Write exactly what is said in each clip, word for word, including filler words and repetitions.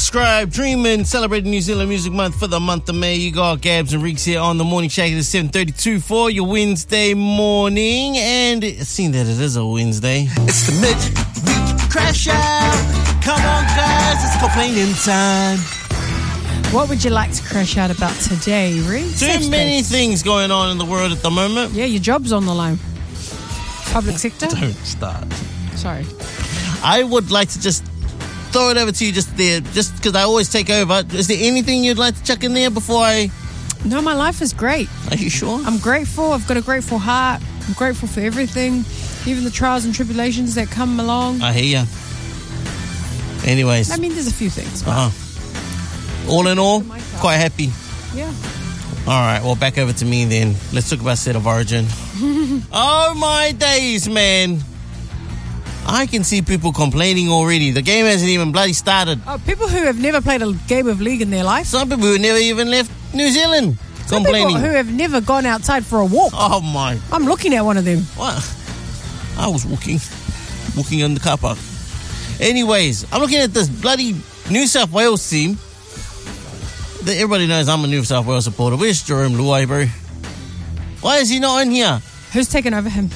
Subscribe, dreaming, celebrating New Zealand Music Month for the month of May. You got Gabs and Reeks here on the Morning Shack at seven thirty-two for your Wednesday morning. And seeing that it is a Wednesday, it's the mid-week crash out. Come on, guys, it's complaining time. What would you like to crash out about today, Reeks? Too many things going on in the world at the moment. Yeah, your job's on the line. Public sector? Don't start. Sorry. I would like to just throw it over to you just there, just because I always take over. Is there anything you'd like to chuck in there before I... No, my life is great. Are you sure? I'm grateful. I've got a grateful heart. I'm grateful for everything, even the trials and tribulations that come along. I hear you. Anyways. I mean, there's a few things. But uh-huh. All in all, quite happy. Yeah. All right, well, back over to me then. Let's talk about State of Origin. Oh, my days, man. I can see people complaining already. The game hasn't even bloody started. Oh, people who have never played a game of League in their life. Some people who never even left New Zealand Some complaining. People who have never gone outside for a walk. Oh, my. I'm looking at one of them. What? I was walking. Walking in the car park. Anyways, I'm looking at this bloody New South Wales team. Everybody knows I'm a New South Wales supporter. Where's Jerome Luai, bro? Why is he not in here? Who's taken over him?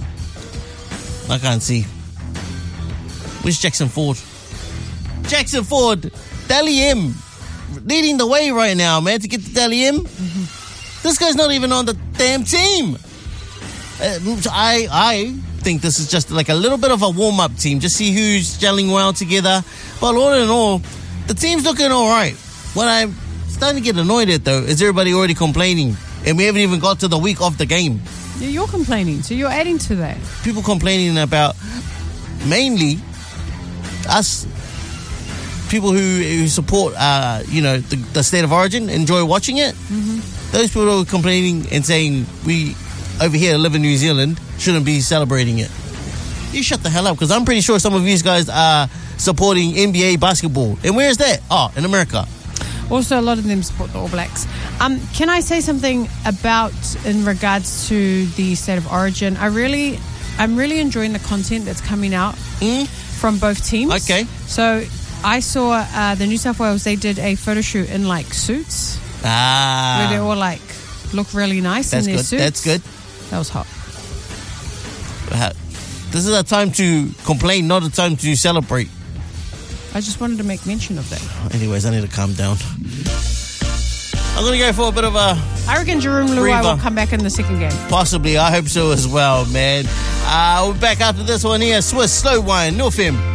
I can't see. Where's Jackson Ford? Jackson Ford, Dally M, leading the way right now, man, to get to Dally M. Mm-hmm. This guy's not even on the damn team. Uh, I I think this is just like a little bit of a warm-up team. Just see who's gelling well together. But all in all, the team's looking all right. What I'm starting to get annoyed at, though, is everybody already complaining. And we haven't even got to the week of the game. Yeah, you're complaining, so you're adding to that. People complaining about mainly us, people who, who support, uh, you know, the, the State of Origin, enjoy watching it. Mm-hmm. Those people are complaining and saying we over here live in New Zealand shouldn't be celebrating it. You shut the hell up, because I'm pretty sure some of you guys are supporting N B A basketball. And where is that? Oh, in America. Also, a lot of them support the All Blacks. Um, can I say something about in regards to the State of Origin? I really, I'm really enjoying the content that's coming out mm? from both teams. Okay. So I saw uh, the New South Wales. They did a photo shoot in like suits. Ah. Where they all like look really nice that's in their good. suits. That's good. That was hot. Uh, this is a time to complain, not a time to celebrate. I just wanted to make mention of that. Anyways, I need to calm down. I'm going to go for a bit of a... I reckon Jerome Luai will come back in the second game. Possibly. I hope so as well, man. Uh, we're back after this one here. Swiss Slow Wine, North End.